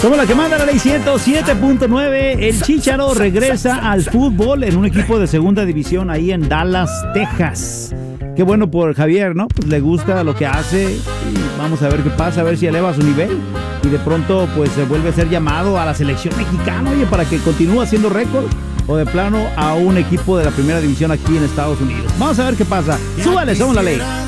Como la que manda la ley 107.9, el Chícharo regresa al fútbol en un equipo de segunda división ahí en Dallas, Texas. Qué bueno por Javier, ¿no? Pues le gusta lo que hace y vamos a ver qué pasa, a ver si eleva su nivel y de pronto pues se vuelve a ser llamado a la selección mexicana, oye, para que continúe haciendo récord o de plano a un equipo de la primera división aquí en Estados Unidos. Vamos a ver qué pasa. Súbale, somos la ley.